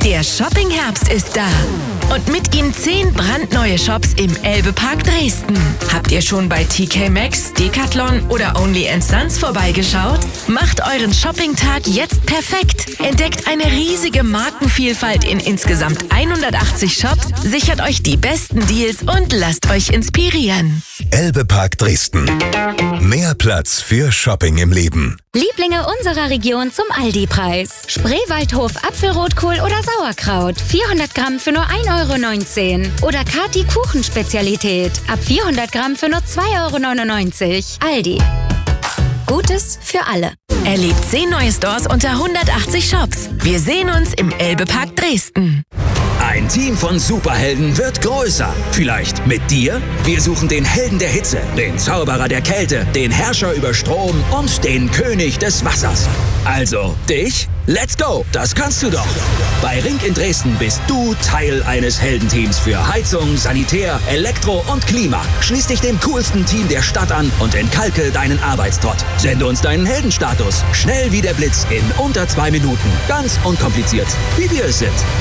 Der Shopping-Herbst ist da. Und mit ihm 10 brandneue Shops im Elbe-Park Dresden. Habt ihr schon bei TK Maxx, Decathlon oder Only & Sons vorbeigeschaut? Macht euren Shopping-Tag jetzt perfekt. Entdeckt eine riesige Markenvielfalt in insgesamt 180 Shops, sichert euch die besten Deals und lasst euch inspirieren. Elbe-Park Dresden. Mehr Platz für Shopping im Leben. Lieblinge unserer Region zum Aldi-Preis. Spreewaldhof Apfelrotkohl oder Sauerkraut. 400 Gramm für nur 1,19 €. Oder Kati Kuchenspezialität. Ab 400 Gramm für nur 2,99 €. Aldi. Gutes für alle. Erlebt 10 neue Stores unter 180 Shops. Wir sehen uns im Elbe-Park Dresden. Ein Team von Superhelden wird größer. Vielleicht mit dir? Wir suchen den Helden der Hitze, den Zauberer der Kälte, den Herrscher über Strom und den König des Wassers. Also, dich? Let's go! Das kannst du doch! Bei Rink in Dresden bist du Teil eines Heldenteams für Heizung, Sanitär, Elektro und Klima. Schließ dich dem coolsten Team der Stadt an und entkalke deinen Arbeitstrott. Sende uns deinen Heldenstatus. Schnell wie der Blitz in unter 2 Minuten. Ganz unkompliziert, wie wir es sind.